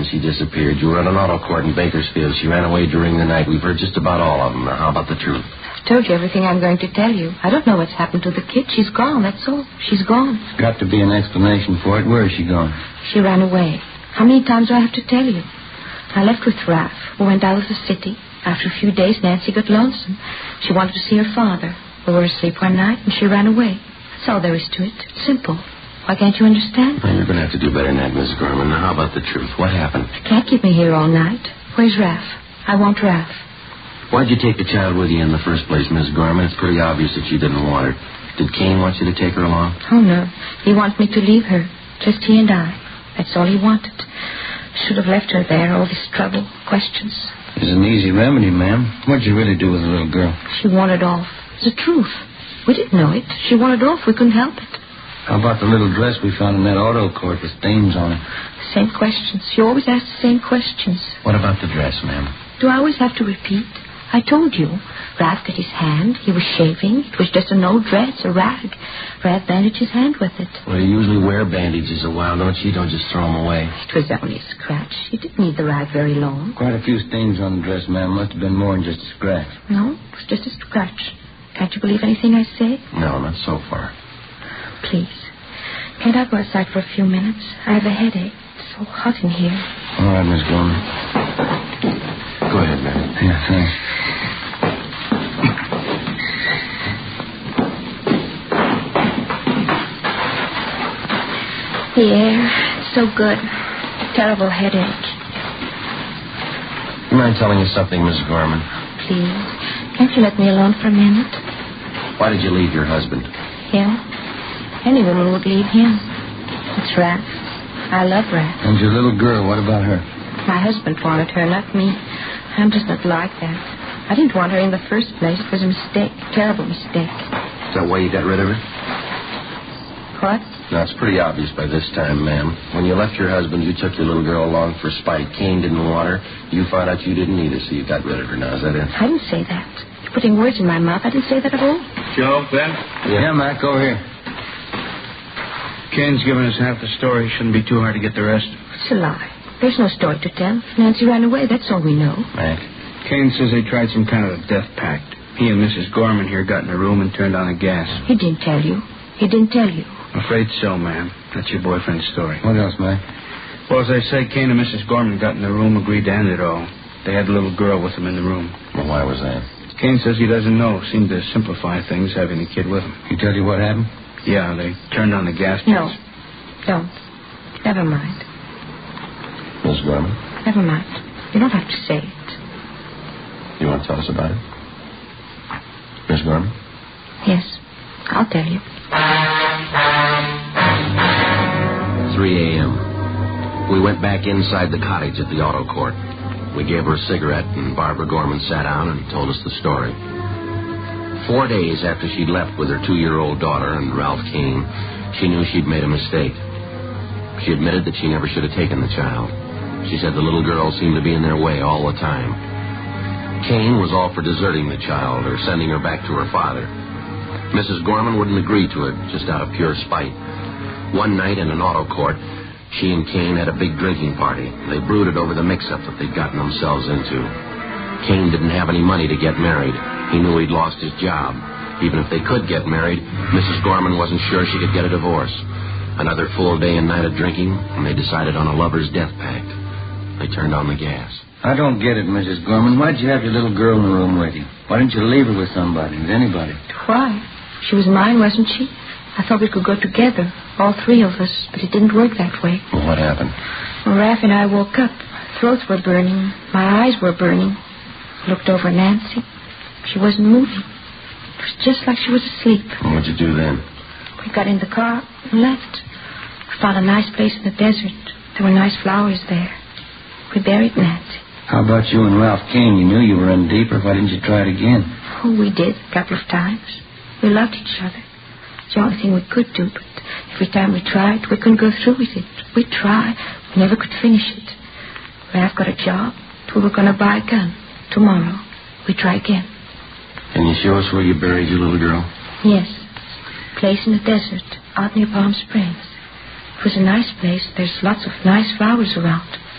then she disappeared. You were at an auto court in Bakersfield. She ran away during the night. We've heard just about all of them. Now, how about the truth? I've told you everything I'm going to tell you. I don't know what's happened to the kid. She's gone, that's all. She's gone. There's got to be an explanation for it. Where is she gone? She ran away. How many times do I have to tell you? I left with Raph. We went out of the city. After a few days, Nancy got lonesome. She wanted to see her father. We were asleep one night, and she ran away. That's all there is to it. Simple. Why can't you understand? Well, you're going to have to do better than that, Mrs. Gorman. Now, how about the truth? What happened? You can't keep me here all night. Where's Raph? I want Raph. Why'd you take the child with you in the first place, Mrs. Gorman? It's pretty obvious that you didn't want her. Did Kane want you to take her along? Oh, no. He wanted me to leave her. Just he and I. That's all he wanted. Should have left her there, all this trouble, questions. There's an easy remedy, ma'am. What'd you really do with the little girl? She wanted off. It's the truth. We didn't know it. She wanted off. We couldn't help it. How about the little dress we found in that auto court with stains on it? Same questions. You always ask the same questions. What about the dress, ma'am? Do I always have to repeat? I told you. Raph got his hand. He was shaving. It was just an old dress, a rag. Raph bandaged his hand with it. Well, you usually wear bandages a while, don't you? You don't just throw them away. It was only a scratch. You didn't need the rag very long. Quite a few stains on the dress, ma'am. Must have been more than just a scratch. No, it was just a scratch. Can't you believe anything I say? No, not so far. Please. Can't I go outside for a few minutes? I have a headache. It's so hot in here. All right, Miss Gorman. Go ahead, ma'am. Yeah, thanks. The air, it's so good. Terrible headache. You mind telling us something, Mrs. Gorman? Please. Can't you let me alone for a minute? Why did you leave your husband? Him? Any woman would leave him. It's Raph. I love Raph. And your little girl, what about her? My husband wanted her, not me. I'm just not like that. I didn't want her in the first place. It was a mistake. A terrible mistake. Is that why you got rid of her? What? Now, it's pretty obvious by this time, ma'am. When you left your husband, you took your little girl along for spite. Kane didn't want her. You found out you didn't need her, so you got rid of her. Now, is that it? I didn't say that. You're putting words in my mouth. I didn't say that at all. Joe, Ben? Yeah, Mac, over here. Kane's given us half the story. Shouldn't be too hard to get the rest. It's a lie. There's no story to tell. Nancy ran away. That's all we know. Mac? Kane says they tried some kind of a death pact. He and Mrs. Gorman here got in a room and turned on the gas. He didn't tell you. He didn't tell you. I'm afraid so, ma'am. That's your boyfriend's story. What else, Mac? Well, as I say, Kane and Mrs. Gorman got in the room, agreed to end it all. They had a little girl with them in the room. Well, why was that? Kane says he doesn't know. Seemed to simplify things having the kid with him. He tell you what happened? Yeah, they turned on the gas. No. Don't. Never mind. Miss Gorman? Never mind. You don't have to say it. You want to tell us about it? Miss Gorman? Yes. I'll tell you. 3 a.m. We went back inside the cottage at the auto court. We gave her a cigarette, and Barbara Gorman sat down and told us the story. 4 days after she'd left with her 2-year-old daughter and Ralph Kane, she knew she'd made a mistake. She admitted that she never should have taken the child. She said the little girl seemed to be in their way all the time. Kane was all for deserting the child or sending her back to her father. Mrs. Gorman wouldn't agree to it, just out of pure spite. One night in an auto court, she and Kane had a big drinking party. They brooded over the mix-up that they'd gotten themselves into. Kane didn't have any money to get married. He knew he'd lost his job. Even if they could get married, Mrs. Gorman wasn't sure she could get a divorce. Another full day and night of drinking, and they decided on a lover's death pact. They turned on the gas. I don't get it, Mrs. Gorman. Why'd you have your little girl in the room with you? Why didn't you leave her with somebody, with anybody? Why? She was mine, wasn't she? I thought we could go together, all three of us, but it didn't work that way. Well, what happened? Well, Raph and I woke up. Our throats were burning. My eyes were burning. I looked over at Nancy. She wasn't moving. It was just like she was asleep. And what'd you do then? We got in the car and left. We found a nice place in the desert. There were nice flowers there. We buried Nancy. How about you and Ralph Kane? You knew you were in deeper. Why didn't you try it again? Oh, we did a couple of times. We loved each other. It's the only thing we could do, but every time we tried, we couldn't go through with it. We'd try. We never could finish it. Ralph got a job. We were going to buy a gun. Tomorrow, we try again. Can you show us where you buried your little girl? Yes. Place in the desert, out near Palm Springs. It was a nice place. There's lots of nice flowers around.